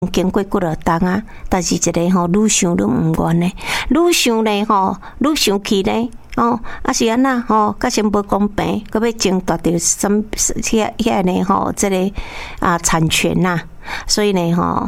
经过几落冬啊，但是一个吼愈想愈唔愿呢，愈想呢吼，愈想去呢。是安那吼，甲先无公平，佮要争夺着遐呢吼，这个产权呐，所以呢吼。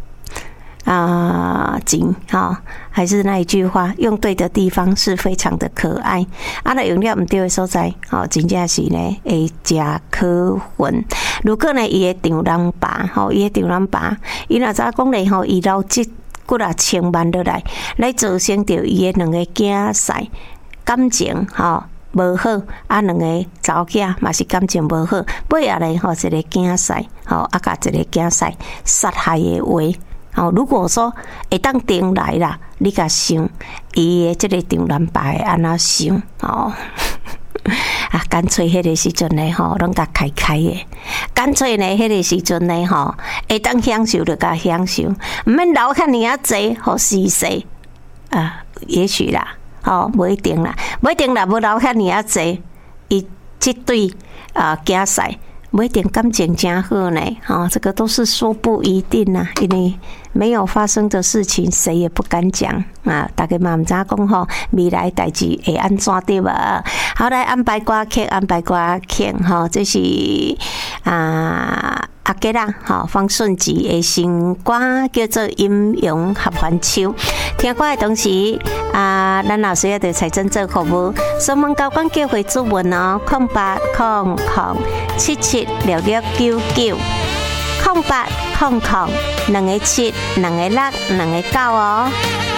钱还是那一句话，用对的地方是非常的可爱。那用了唔对的所在，真正是呢会真可恨。如果呢伊的丈人爸，伊的丈人爸，伊若早讲咧伊留几啊千万落来造成着伊的两个囝婿感情无好，两个查某囝嘛是感情无好，尾下咧一个囝婿甲一个囝婿杀害的话。如果说会当定来啦，你甲想，伊的这个丈人爸会安怎想？干脆迄个时阵呢，拢甲开的。干脆呢，迄个时阵呢，会当享受就甲享受，毋免留遐尔啊济，互死死也许啦，无一定啦，无留遐尔啊济，伊这对囝婿。不一定感情真好呢，这个都是说不一定啊，因为没有发生的事情，谁也不敢讲啊。大家嘛唔知讲未来代志会安怎对吧？好，来安排歌曲，这是阿吉啦，方顺吉的新歌叫做《阴阳合欢秋》。听歌的同时，咱老师也对财政做服务，上门交管叫回主文哦，0800776699，0800272629哦。